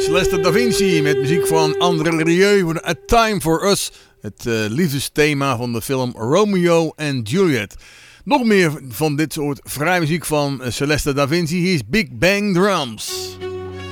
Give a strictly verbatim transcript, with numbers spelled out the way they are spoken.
Celeste Da Vinci met muziek van André Rieu, A Time for Us. Het uh, liefdesthema van de film Romeo and Juliet. Nog meer van dit soort vrije muziek van uh, Celeste Da Vinci. Hier is Big Bang Drums.